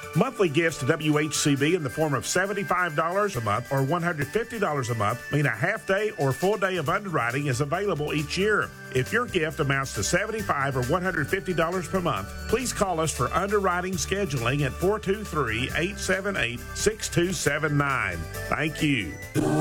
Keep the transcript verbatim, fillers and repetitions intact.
Monthly gifts to W H C B in the form of seventy-five dollars a month or one hundred fifty dollars a month mean a half day or full day of underwriting is available each year. If your gift amounts to seventy-five dollars or one hundred fifty dollars per month, please call us for underwriting scheduling at four two three, eight seven eight, six two seven nine. Thank you.